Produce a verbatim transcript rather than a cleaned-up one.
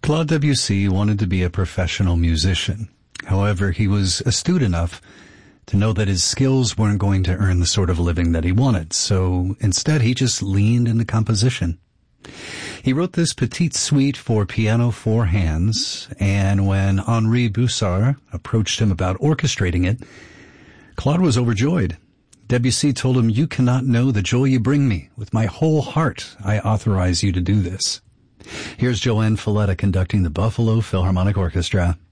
Claude Debussy wanted to be a professional musician. However, he was astute enough to know that his skills weren't going to earn the sort of living that he wanted, so instead he just leaned into composition. He wrote this petite suite for piano four hands, and when Henri Boussard approached him about orchestrating it, Claude was overjoyed. Debussy told him, "You cannot know the joy you bring me. With my whole heart, I authorize you to do this." Here's Joanne Falletta conducting the Buffalo Philharmonic Orchestra.